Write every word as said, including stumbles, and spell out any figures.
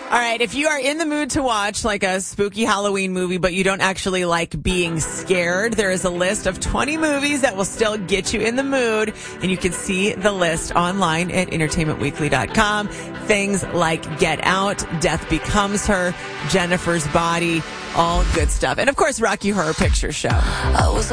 All right, if you are in the mood to watch like a spooky Halloween movie, but you don't actually like being scared, there is a list of twenty movies that will still get you in the mood, and you can see the list online at entertainment weekly dot com. Things like Get Out, Death Becomes Her, Jennifer's Body, all good stuff. And, of course, Rocky Horror Picture Show. I was